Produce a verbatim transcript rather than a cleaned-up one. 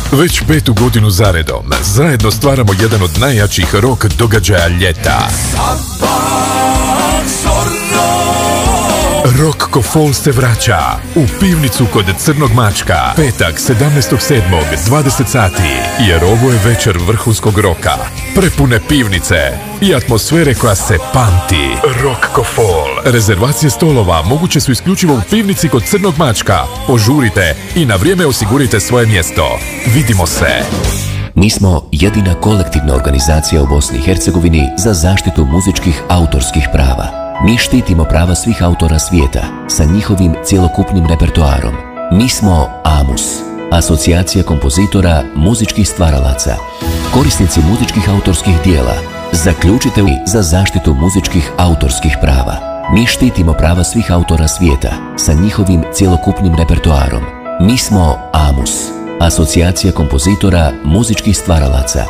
Već petu godinu zaredom zajedno stvaramo jedan od najjačih rock događaja ljeta. Rock Kofol se vraća u pivnicu kod Crnog mačka petak sedamnaestog sedmog dvadeset sati, jer ovo je večer vrhunskog roka, prepune pivnice i atmosfere koja se pamti. Rock Kofol. Rezervacije stolova moguće su isključivo u pivnici kod Crnog mačka. Požurite i na vrijeme osigurite svoje mjesto. Vidimo se. Mi smo jedina kolektivna organizacija u Bosni i Hercegovini za zaštitu muzičkih autorskih prava. Mi štitimo prava svih autora svijeta sa njihovim cjelokupnim repertoarom. Mi smo AMUS, Asocijacija kompozitora muzičkih stvaralaca, korisnici muzičkih autorskih dijela. Zaključite li za zaštitu muzičkih autorskih prava. Mi štitimo prava svih autora svijeta sa njihovim cjelokupnim repertoarom. Mi smo AMUS, Asocijacija kompozitora muzičkih stvaralaca,